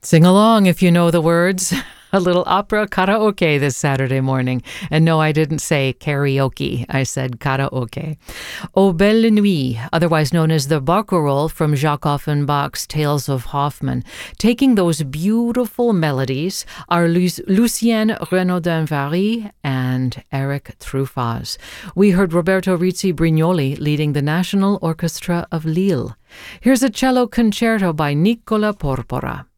Sing along if you know the words. A little opera karaoke this Saturday morning. And no, I didn't say karaoke. I said karaoke. O Belle Nuit, otherwise known as the barcarolle from Jacques Offenbach's Tales of Hoffmann. Taking those beautiful melodies are Lucienne Renaudin-Vary and Eric Truffaz. We heard Roberto Rizzi-Brignoli leading the National Orchestra of Lille. Here's a cello concerto by Nicola Porpora.